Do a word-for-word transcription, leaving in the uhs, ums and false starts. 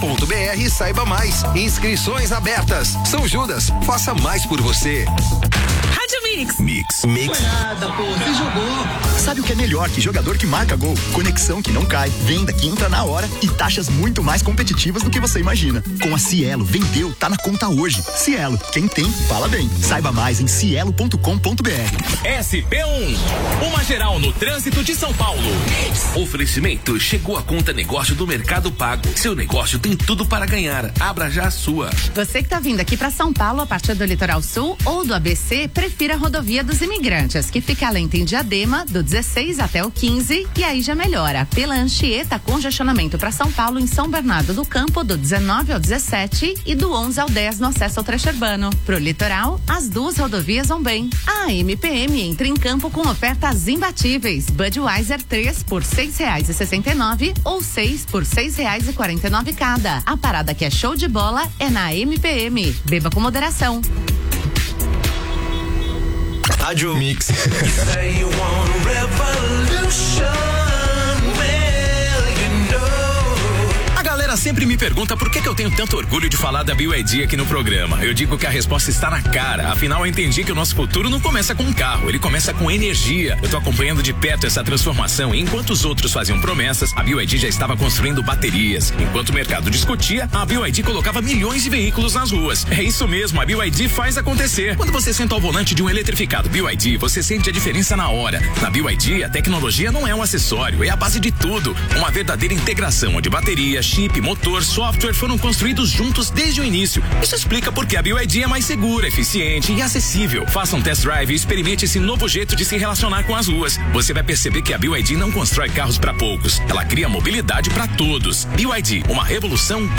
ponto b r e saiba mais. Inscrições abertas. São Judas, faça mais por você. Rádio Mix. Mix. Mix. Foi nada, pô, você jogou. Sabe o que é melhor que jogador que marca gol? Conexão que não cai, venda que entra na hora e taxas muito mais competitivas do que você imagina. Com a Cielo, vendeu, tá na conta hoje. Cielo, quem tem, fala bem. Saiba mais em cielo ponto com ponto b r. S P um, uma geral no trânsito de São Paulo. Oferecimento, chegou a conta negócio do Mercado Pago. Seu negócio tem tudo para ganhar. Abra já a sua. Você que tá vindo aqui para São Paulo a partir do Litoral Sul ou do A B C, prefira a Rodovia dos Imigrantes, que fica além em Diadema, do dezesseis até o quinze, e aí já melhora. Pela Anchieta, congestionamento para São Paulo em São Bernardo do Campo, do dezenove ao dezessete e do onze ao dez no acesso ao trecho urbano. Pro litoral, as duas rodovias vão bem. A M P M entra em campo com ofertas imbatíveis. Budweiser três por seis reais e sessenta e nove ou seis por seis reais e quarenta e nove cada. A parada que é show de bola é na M P M. Beba com moderação. Rádio Mix. A galera sempre me pergunta por que, que eu tenho tanto orgulho de falar da B Y D aqui no programa. Eu digo que a resposta está na cara. Afinal, eu entendi que o nosso futuro não começa com um carro, ele começa com energia. Eu tô acompanhando de perto essa transformação e enquanto os outros faziam promessas, a B Y D já estava construindo baterias. Enquanto o mercado discutia, a B Y D colocava milhões de veículos nas ruas. É isso mesmo, a B Y D faz acontecer. Quando você senta ao volante de um eletrificado B Y D, você sente a diferença na hora. Na B Y D, a tecnologia não é um acessório, é a base de tudo. Uma verdadeira integração onde bateria, chip, motor, software foram construídos juntos desde o início. Isso explica porque a B Y D é mais segura, eficiente e acessível. Faça um test drive e experimente esse novo jeito de se relacionar com as ruas. Você vai perceber que a B Y D não constrói carros para poucos. Ela cria mobilidade para todos. B Y D, uma revolução